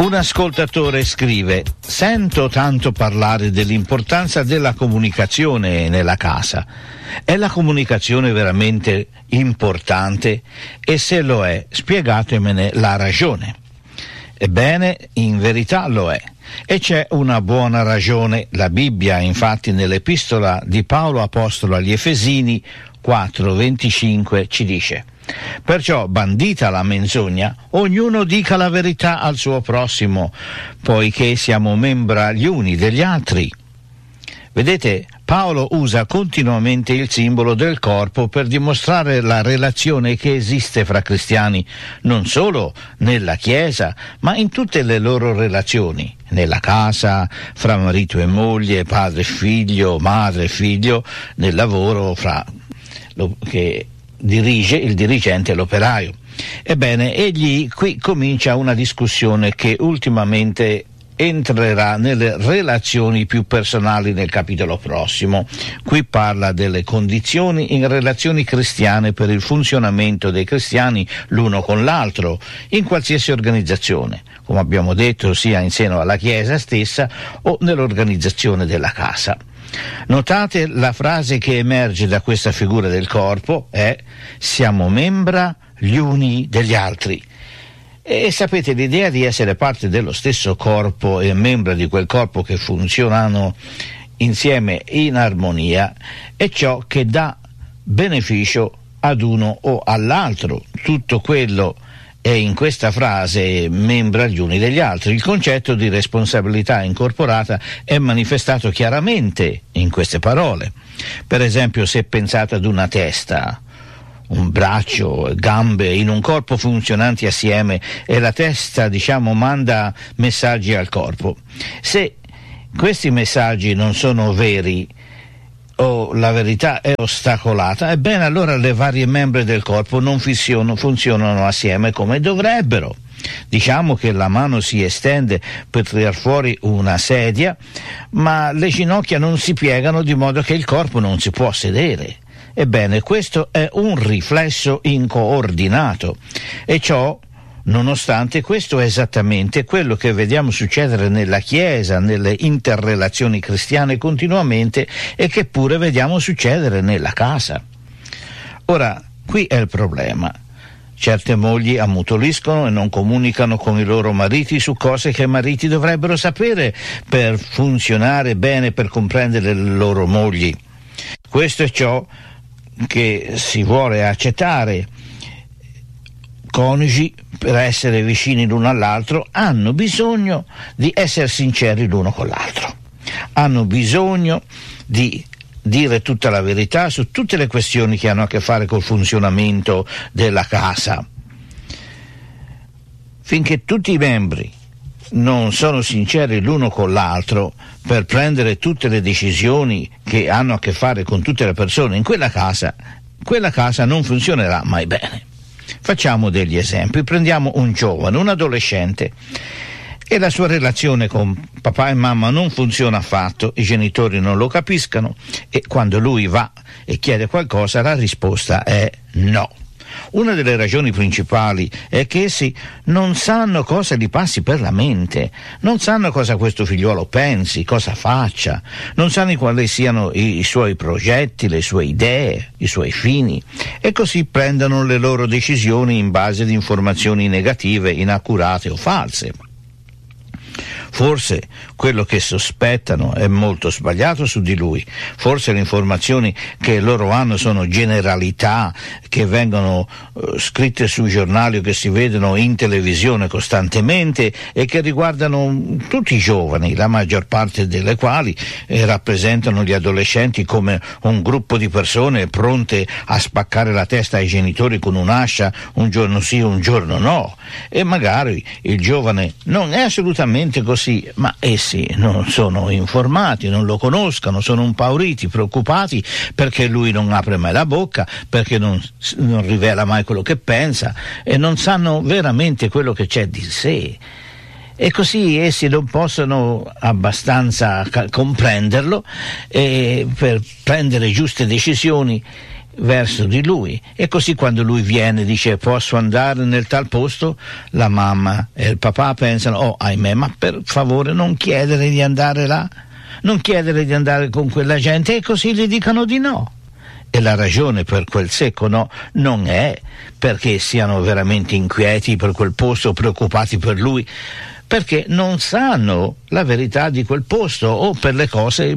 Un ascoltatore scrive: sento tanto parlare dell'importanza della comunicazione nella casa. È la comunicazione veramente importante? E se lo è, spiegatemene la ragione. Ebbene, in verità lo è. E c'è una buona ragione. La Bibbia, infatti, nell'epistola di Paolo Apostolo agli Efesini 4:25 ci dice: perciò, bandita la menzogna, ognuno dica la verità al suo prossimo, poiché siamo membra gli uni degli altri. Vedete, Paolo usa continuamente il simbolo del corpo per dimostrare la relazione che esiste fra cristiani, non solo nella Chiesa, ma in tutte le loro relazioni, nella casa, fra marito e moglie, padre e figlio, madre e figlio, nel lavoro, fra che dirige il dirigente e l'operaio. Ebbene, egli qui comincia una discussione che ultimamente entrerà nelle relazioni più personali nel capitolo prossimo. Qui parla delle condizioni in relazioni cristiane per il funzionamento dei cristiani l'uno con l'altro, in qualsiasi organizzazione, come abbiamo detto, sia in seno alla Chiesa stessa o nell'organizzazione della casa. Notate la frase che emerge da questa figura del corpo è: siamo membra gli uni degli altri. E sapete, l'idea di essere parte dello stesso corpo e membra di quel corpo che funzionano insieme in armonia è ciò che dà beneficio ad uno o all'altro. Tutto quello è in questa frase membra gli uni degli altri. Il concetto di responsabilità incorporata è manifestato chiaramente in queste parole. Per esempio, se pensate ad una testa, un braccio, gambe in un corpo funzionanti assieme e la testa, manda messaggi al corpo. Se questi messaggi non sono veri o la verità è ostacolata, ebbene allora le varie membra del corpo non funzionano assieme come dovrebbero. Diciamo che la mano si estende per tirar fuori una sedia, ma le ginocchia non si piegano di modo che il corpo non si può sedere. Ebbene, questo è un riflesso incoordinato, e ciò, nonostante, questo è esattamente quello che vediamo succedere nella Chiesa, nelle interrelazioni cristiane continuamente, e che pure vediamo succedere nella casa. Ora, qui è il problema. Certe mogli ammutoliscono e non comunicano con i loro mariti su cose che i mariti dovrebbero sapere per funzionare bene, per comprendere le loro mogli. Questo è ciò che si vuole accettare. Coniugi, per essere vicini l'uno all'altro, hanno bisogno di essere sinceri l'uno con l'altro, hanno bisogno di dire tutta la verità su tutte le questioni che hanno a che fare col funzionamento della casa. Finché tutti i membri non sono sinceri l'uno con l'altro per prendere tutte le decisioni che hanno a che fare con tutte le persone in quella casa non funzionerà mai bene. Facciamo degli esempi. Prendiamo un giovane, un adolescente, e la sua relazione con papà e mamma non funziona affatto, i genitori non lo capiscono e quando lui va e chiede qualcosa la risposta è no. Una delle ragioni principali è che essi non sanno cosa gli passi per la mente, non sanno cosa questo figliuolo pensi, cosa faccia, non sanno quali siano i suoi progetti, le sue idee, i suoi fini, e così prendono le loro decisioni in base ad informazioni negative, inaccurate o false. Forse quello che sospettano è molto sbagliato su di lui, forse le informazioni che loro hanno sono generalità che vengono scritte sui giornali o che si vedono in televisione costantemente e che riguardano tutti i giovani, la maggior parte delle quali rappresentano gli adolescenti come un gruppo di persone pronte a spaccare la testa ai genitori con un'ascia un giorno sì, un giorno no, e magari il giovane non è assolutamente così, ma essi non sono informati, non lo conoscono, sono impauriti, preoccupati perché lui non apre mai la bocca, perché non rivela mai quello che pensa e non sanno veramente quello che c'è di sé. E così essi non possono abbastanza comprenderlo per prendere giuste decisioni verso di lui, e così quando lui viene e dice posso andare nel tal posto, la mamma e il papà pensano oh ahimè, ma per favore non chiedere di andare là, non chiedere di andare con quella gente, e così gli dicono di no. E la ragione per quel secco no non è perché siano veramente inquieti per quel posto, preoccupati per lui, perché non sanno la verità di quel posto o per le cose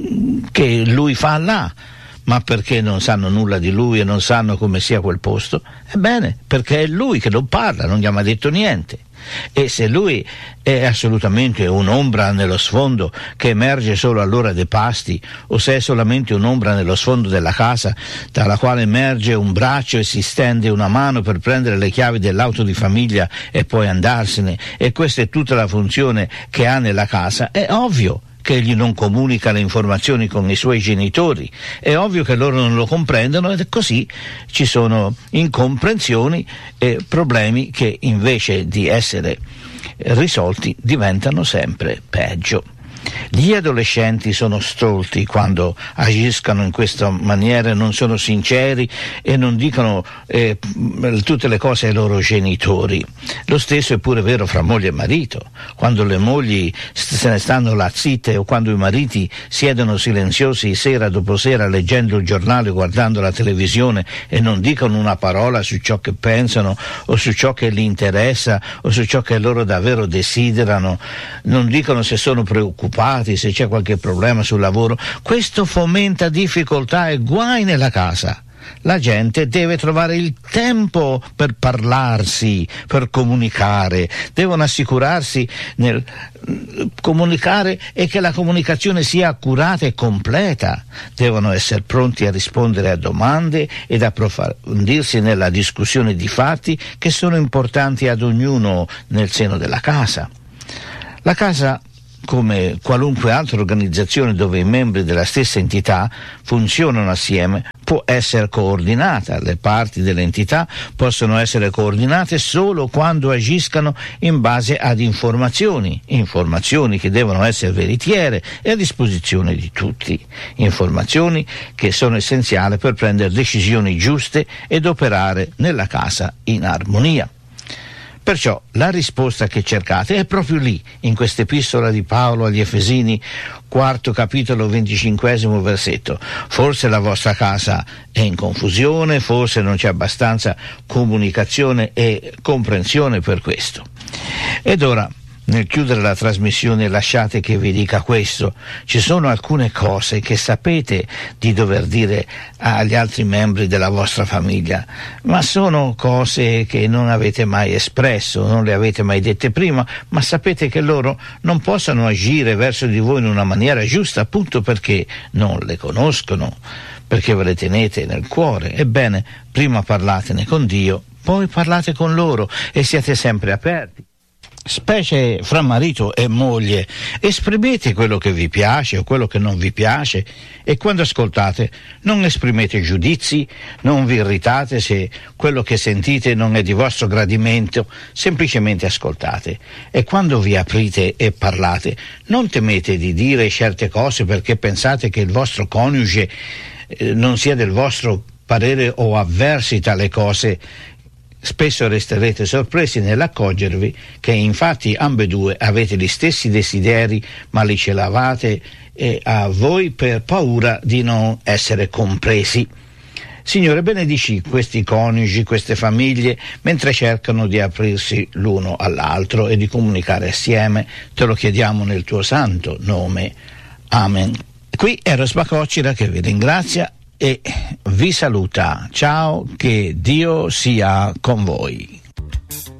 che lui fa là, ma perché non sanno nulla di lui e non sanno come sia quel posto. Ebbene, perché è lui che non parla, non gli ha mai detto niente. E se lui è assolutamente un'ombra nello sfondo che emerge solo all'ora dei pasti, o se è solamente un'ombra nello sfondo della casa dalla quale emerge un braccio e si stende una mano per prendere le chiavi dell'auto di famiglia e poi andarsene, e questa è tutta la funzione che ha nella casa, è ovvio che egli non comunica le informazioni con i suoi genitori, è ovvio che loro non lo comprendono, ed così ci sono incomprensioni e problemi che invece di essere risolti diventano sempre peggio. Gli adolescenti sono stolti quando agiscono in questa maniera, non sono sinceri e non dicono tutte le cose ai loro genitori. Lo stesso è pure vero fra moglie e marito, quando le mogli se ne stanno là zitte, o quando i mariti siedono silenziosi sera dopo sera leggendo il giornale o guardando la televisione e non dicono una parola su ciò che pensano o su ciò che li interessa o su ciò che loro davvero desiderano, non dicono se sono preoccupati, se c'è qualche problema sul lavoro. Questo fomenta difficoltà e guai nella casa. La gente deve trovare il tempo per parlarsi, per comunicare, devono assicurarsi nel comunicare e che la comunicazione sia accurata e completa, devono essere pronti a rispondere a domande ed approfondirsi nella discussione di fatti che sono importanti ad ognuno nel seno della casa. La casa, come qualunque altra organizzazione dove i membri della stessa entità funzionano assieme, può essere coordinata. Le parti dell'entità possono essere coordinate solo quando agiscano in base ad informazioni che devono essere veritiere e a disposizione di tutti, informazioni che sono essenziali per prendere decisioni giuste ed operare nella casa in armonia. Perciò la risposta che cercate è proprio lì, in questa epistola di Paolo agli Efesini, 4 capitolo 25 versetto. Forse la vostra casa è in confusione, forse non c'è abbastanza comunicazione e comprensione per questo. Ed ora, nel chiudere la trasmissione, lasciate che vi dica questo: ci sono alcune cose che sapete di dover dire agli altri membri della vostra famiglia, ma sono cose che non avete mai espresso, non le avete mai dette prima, ma sapete che loro non possono agire verso di voi in una maniera giusta appunto perché non le conoscono, perché ve le tenete nel cuore. Ebbene, prima parlatene con Dio, poi parlate con loro e siate sempre aperti. Specie fra marito e moglie, esprimete quello che vi piace o quello che non vi piace, e quando ascoltate non esprimete giudizi, non vi irritate se quello che sentite non è di vostro gradimento, semplicemente ascoltate. E quando vi aprite e parlate, non temete di dire certe cose perché pensate che il vostro coniuge non sia del vostro parere o avversi tale cose. Spesso resterete sorpresi nell'accorgervi che infatti ambedue avete gli stessi desideri, ma li celavate a voi per paura di non essere compresi. Signore, benedici questi coniugi, queste famiglie, mentre cercano di aprirsi l'uno all'altro e di comunicare assieme. Te lo chiediamo nel tuo santo nome. Amen. Qui è Eros Bacocira che vi ringrazia e vi saluta. Ciao, che Dio sia con voi.